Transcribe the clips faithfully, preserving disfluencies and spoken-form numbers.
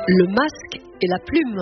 Le masque et la plume.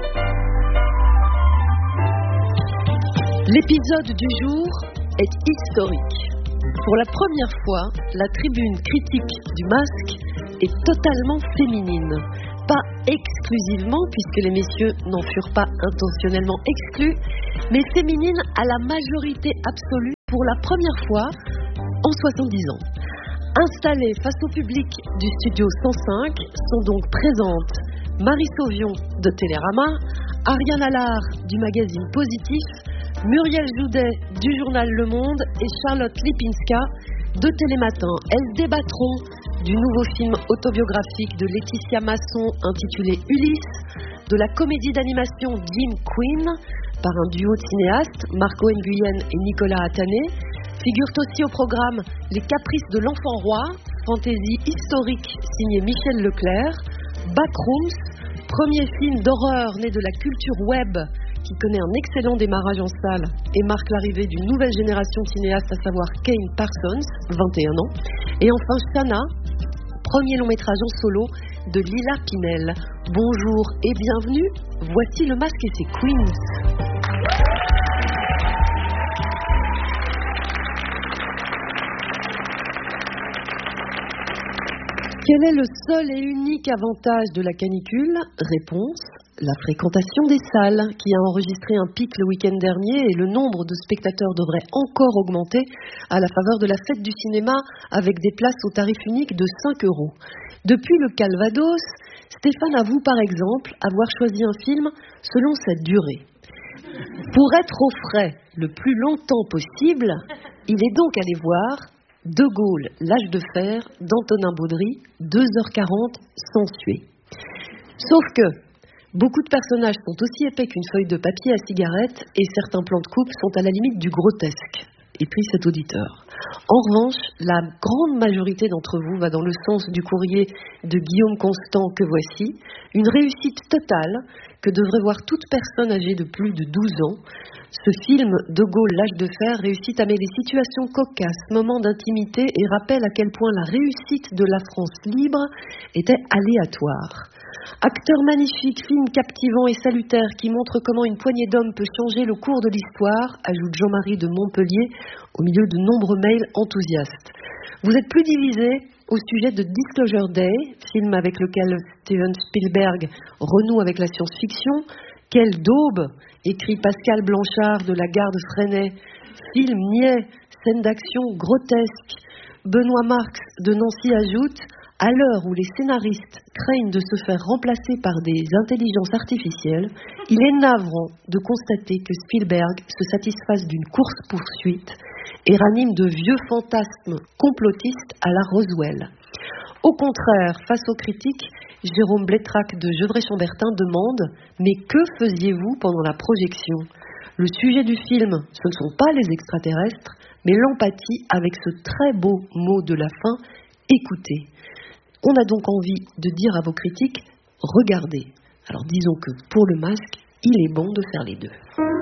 L'épisode du jour est historique. Pour la première fois, la tribune critique du masque est totalement féminine. Pas exclusivement, puisque les messieurs n'en furent pas intentionnellement exclus, mais féminine à la majorité absolue pour la première fois en soixante-dix ans. Installées face au public du studio cent cinq sont donc présentes Marie Sauvion de Télérama, Ariane Allard du magazine Positif, Muriel Joudet du journal Le Monde et Charlotte Lipinska de Télématin. Elles débattront du nouveau film autobiographique de Laetitia Masson intitulé Ulysse, de la comédie d'animation Jim Queen par un duo de cinéastes, Marco Nguyen et Nicolas Attané. Figurent aussi au programme Les Caprices de l'Enfant Roi, fantaisie historique signée Michel Leclerc, Backrooms, premier film d'horreur né de la culture web qui connaît un excellent démarrage en salle et marque l'arrivée d'une nouvelle génération de cinéastes, à savoir Kane Parsons, vingt et un ans, et enfin Shana, premier long métrage en solo de Lila Pinel. Bonjour et bienvenue, voici Le Masque et ses Queens. Quel est le seul et unique avantage de la canicule ? Réponse, la fréquentation des salles, qui a enregistré un pic le week-end dernier et le nombre de spectateurs devrait encore augmenter à la faveur de la fête du cinéma avec des places au tarif unique de cinq euros. Depuis le Calvados, Stéphane avoue par exemple avoir choisi un film selon sa durée. Pour être au frais le plus longtemps possible, il est donc allé voir De Gaulle, l'âge de fer, d'Antonin Baudry, deux heures quarante sans suer. Sauf que beaucoup de personnages sont aussi épais qu'une feuille de papier à cigarette et certains plans de coupe sont à la limite du grotesque. Et puis cet auditeur. En revanche, la grande majorité d'entre vous va dans le sens du courrier de Guillaume Constant que voici, une réussite totale que devrait voir toute personne âgée de plus de douze ans. Ce film, De Gaulle, l'âge de fer, réussit à mêler situations cocasses, moments d'intimité et rappelle à quel point la réussite de la France libre était aléatoire. Acteur magnifique, film captivant et salutaire qui montre comment une poignée d'hommes peut changer le cours de l'histoire, ajoute Jean-Marie de Montpellier au milieu de nombreux mails enthousiastes. Vous êtes plus divisés au sujet de Disclosure Day, film avec lequel Steven Spielberg renoue avec la science-fiction. Quelle daube, écrit Pascal Blanchard de la Garde Freinet. Film niais, scène d'action grotesque. Benoît Marx de Nancy ajoute: à l'heure où les scénaristes craignent de se faire remplacer par des intelligences artificielles, il est navrant de constater que Spielberg se satisfasse d'une course-poursuite et ranime de vieux fantasmes complotistes à la Roswell. Au contraire, face aux critiques, Jérôme Blétrac de Gevrey-Chambertin demande « Mais que faisiez-vous pendant la projection ?» Le sujet du film, ce ne sont pas les extraterrestres, mais l'empathie avec ce très beau mot de la fin, écoutez. On a donc envie de dire à vos critiques « Regardez ». Alors disons que pour le masque, il est bon de faire les deux.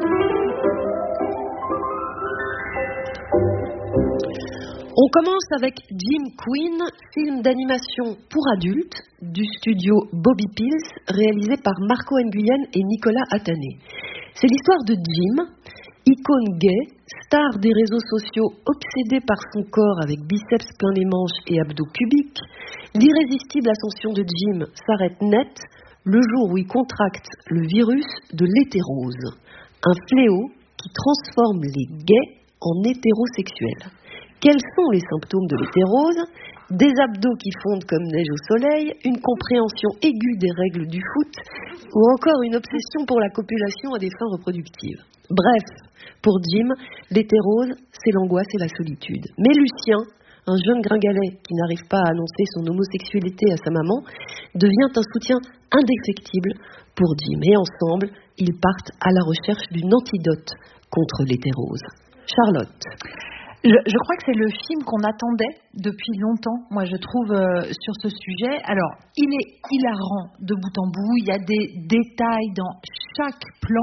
On commence avec Jim Queen, film d'animation pour adultes du studio Bobby Pills, réalisé par Marco Nguyen et Nicolas Attané. C'est l'histoire de Jim, icône gay, star des réseaux sociaux, obsédé par son corps avec biceps plein les manches et abdos cubiques. L'irrésistible ascension de Jim s'arrête net le jour où il contracte le virus de l'hétérose, un fléau qui transforme les gays en hétérosexuels. Quels sont les symptômes de l'hétérose ? Des abdos qui fondent comme neige au soleil, une compréhension aiguë des règles du foot, ou encore une obsession pour la copulation à des fins reproductives. Bref, pour Jim, l'hétérose, c'est l'angoisse et la solitude. Mais Lucien, un jeune gringalet qui n'arrive pas à annoncer son homosexualité à sa maman, devient un soutien indéfectible pour Jim. Et ensemble, ils partent à la recherche d'une antidote contre l'hétérose. Charlotte. Je, je crois que c'est le film qu'on attendait depuis longtemps, moi je trouve, euh, sur ce sujet. Alors, il est hilarant de bout en bout, il y a des détails dans chaque plan,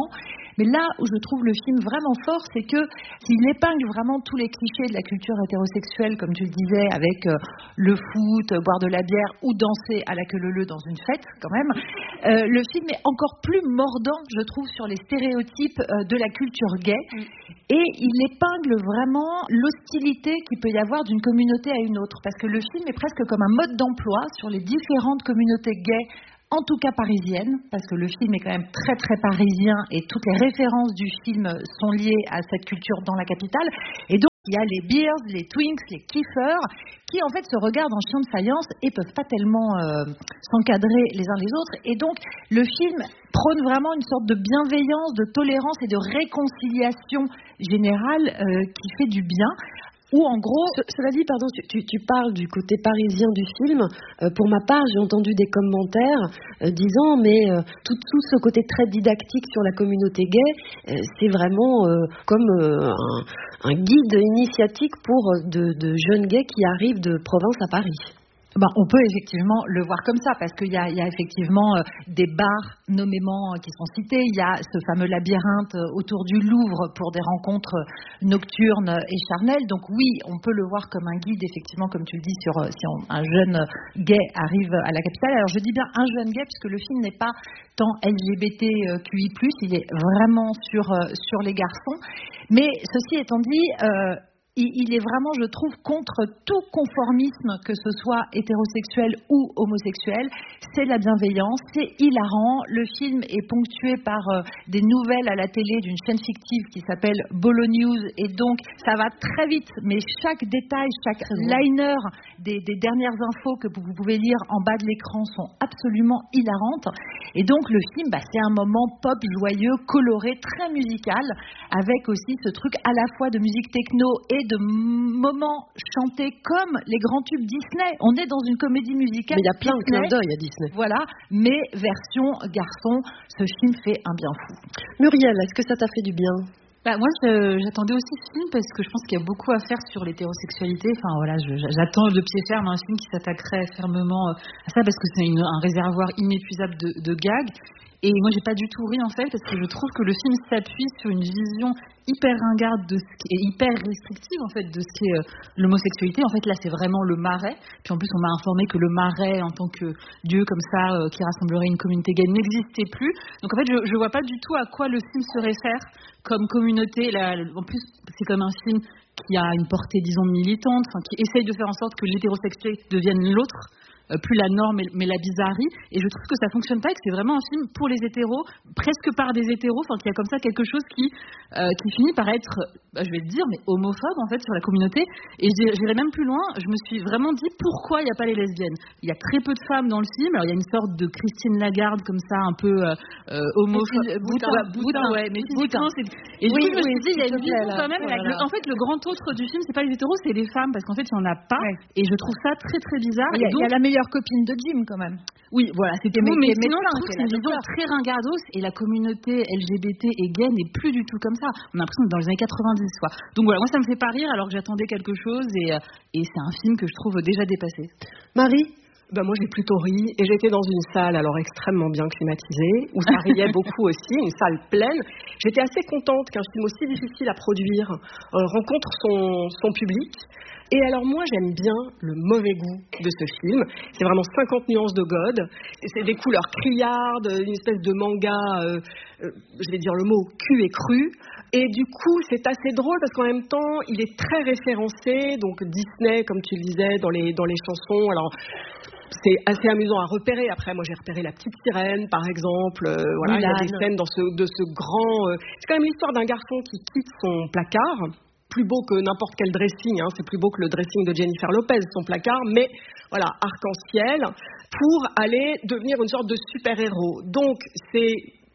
Mais là où je trouve le film vraiment fort, c'est que s'il épingle vraiment tous les clichés de la culture hétérosexuelle, comme tu le disais, avec euh, le foot, euh, boire de la bière ou danser à la queue leu leu dans une fête, quand même, euh, le film est encore plus mordant, je trouve, sur les stéréotypes euh, de la culture gay. Mm. Et il épingle vraiment l'hostilité qu'il peut y avoir d'une communauté à une autre. Parce que le film est presque comme un mode d'emploi sur les différentes communautés gays, en tout cas parisiennes, parce que le film est quand même très très parisien et toutes les références du film sont liées à cette culture dans la capitale. Et donc il y a les Beers, les Twinks, les Kiffers, qui en fait se regardent en chien de faïence et peuvent pas tellement euh, s'encadrer les uns les autres. Et donc le film prône vraiment une sorte de bienveillance, de tolérance et de réconciliation générale euh, qui fait du bien. Ou en gros, Ce, cela dit, pardon, tu, tu, tu parles du côté parisien du film. Euh, pour ma part, j'ai entendu des commentaires euh, disant, mais euh, tout, tout ce côté très didactique sur la communauté gay, euh, c'est vraiment euh, comme euh, un, un guide initiatique pour de, de jeunes gays qui arrivent de province à Paris. Ben, on peut effectivement le voir comme ça, parce qu'il y a, il y a effectivement euh, des bars nommément euh, qui sont cités. Il y a ce fameux labyrinthe euh, autour du Louvre pour des rencontres euh, nocturnes et charnelles. Donc oui, on peut le voir comme un guide, effectivement, comme tu le dis, sur euh, si on, un jeune gay arrive à la capitale. Alors je dis bien un jeune gay, puisque le film n'est pas tant L G B T Q I plus, il est vraiment sur, euh, sur les garçons. Mais ceci étant dit... Euh, il est vraiment, je trouve, contre tout conformisme, que ce soit hétérosexuel ou homosexuel. C'est la bienveillance, c'est hilarant. Le film est ponctué par euh, des nouvelles à la télé d'une chaîne fictive qui s'appelle Bolo News, et donc ça va très vite, mais chaque détail, chaque liner des, des dernières infos que vous pouvez lire en bas de l'écran sont absolument hilarantes. Et donc le film, bah, c'est un moment pop, joyeux, coloré, très musical, avec aussi ce truc à la fois de musique techno et de moments chantés comme les grands tubes Disney. On est dans une comédie musicale. Mais il y a plein de clins d'œil à Disney. Voilà, mais version garçon, ce film fait un bien fou. Muriel, est-ce que ça t'a fait du bien ? Bah, moi, je, j'attendais aussi ce film parce que je pense qu'il y a beaucoup à faire sur l'hétérosexualité. Enfin, voilà, je, j'attends de pied ferme un film qui s'attaquerait fermement à ça parce que c'est une, un réservoir inépuisable de, de gags. Et moi, j'ai pas du tout ri en fait parce que je trouve que le film s'appuie sur une vision hyper ringarde de ce qui est hyper restrictive en fait de ce qui est euh, l'homosexualité. En fait, là, c'est vraiment le Marais. Puis en plus, on m'a informé que le Marais, en tant que dieu comme ça, euh, qui rassemblerait une communauté gay, n'existait plus. Donc en fait, je, je vois pas du tout à quoi le film se réfère comme communauté. Là, en plus, c'est comme un film qui a une portée, disons, militante, enfin, qui essaye de faire en sorte que l'hétérosexualité devienne l'autre. Euh, plus la norme mais la bizarrerie, et je trouve que ça fonctionne pas et que c'est vraiment un film pour les hétéros, presque par des hétéros, enfin qu'il y a comme ça quelque chose qui euh, qui finit par être, bah, je vais le dire, mais homophobe en fait sur la communauté. Et j'irai même plus loin, je me suis vraiment dit pourquoi il n'y a pas les lesbiennes. Il y a très peu de femmes dans le film. Alors il y a une sorte de Christine Lagarde comme ça, un peu euh, homophobe, boutin, boutin, ouais, mais boutin. Et du oui, coup je me oui, suis dit il y a une vision là, quand même. voilà. Le, en fait le grand autre du film c'est pas les hétéros, c'est les femmes parce qu'en fait il y en a pas. Ouais. Et je trouve ça très très bizarre. Il y, et donc, y a la meilleure copine de Jim quand même. Oui, voilà, c'était mais, mais mais sinon plein, je trouve que c'est une vision très ringardos et la communauté L G B T et gay n'est plus du tout comme ça. On a l'impression que dans les années quatre-vingt-dix quoi. Donc voilà, moi ça me fait pas rire alors que j'attendais quelque chose et, et c'est un film que je trouve déjà dépassé. Marie ? Ben moi j'ai plutôt ri et j'étais dans une salle alors extrêmement bien climatisée où ça riait beaucoup aussi, une salle pleine. J'étais assez contente qu'un film aussi difficile à produire euh, rencontre son, son public. Et alors moi j'aime bien le mauvais goût de ce film. C'est vraiment cinquante nuances de God. C'est des couleurs criardes, une espèce de manga, euh, euh, je vais dire le mot, cul et cru. Et du coup c'est assez drôle parce qu'en même temps il est très référencé, donc Disney comme tu le disais dans les, dans les chansons. Alors c'est assez amusant à repérer. Après, moi, j'ai repéré La Petite Sirène, par exemple. Euh, voilà, il y a des scènes dans ce, de ce grand... Euh... C'est quand même l'histoire d'un garçon qui quitte son placard. Plus beau que n'importe quel dressing. Hein. C'est plus beau que le dressing de Jennifer Lopez, son placard. Mais, voilà, arc-en-ciel, pour aller devenir une sorte de super-héros. Donc, c'est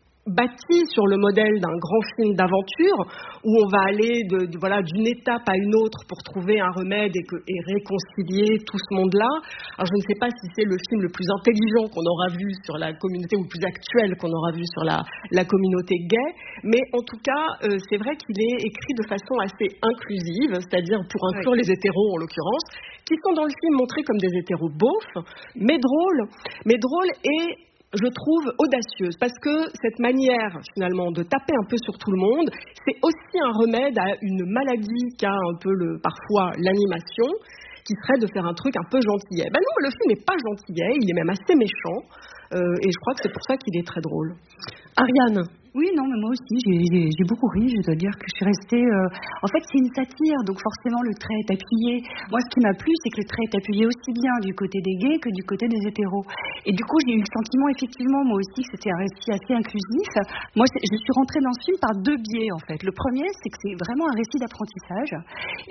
bâti sur le modèle d'un grand film d'aventure où on va aller de, de, voilà, d'une étape à une autre pour trouver un remède et, que, et réconcilier tout ce monde-là. Alors je ne sais pas si c'est le film le plus intelligent qu'on aura vu sur la communauté ou le plus actuel qu'on aura vu sur la, la communauté gay, mais en tout cas euh, c'est vrai qu'il est écrit de façon assez inclusive, c'est-à-dire pour inclure oui. les hétéros en l'occurrence, qui sont dans le film montrés comme des hétéros beaufs, mais drôles, mais drôles et je trouve audacieuse, parce que cette manière, finalement, de taper un peu sur tout le monde, c'est aussi un remède à une maladie qu'a un peu le, parfois l'animation, qui serait de faire un truc un peu gentillet. Ben non, le film n'est pas gentillet, il est même assez méchant, euh, et je crois que c'est pour ça qu'il est très drôle. Ariane. Oui, non, mais moi aussi, j'ai, j'ai, j'ai beaucoup ri. Je dois dire que je suis restée... Euh... En fait, c'est une satire, donc forcément, le trait est appuyé. Moi, ce qui m'a plu, c'est que le trait est appuyé aussi bien du côté des gays que du côté des hétéros. Et du coup, j'ai eu le sentiment, effectivement, moi aussi, que c'était un récit assez inclusif. Moi, je suis rentrée dans ce film par deux biais, en fait. Le premier, c'est que c'est vraiment un récit d'apprentissage.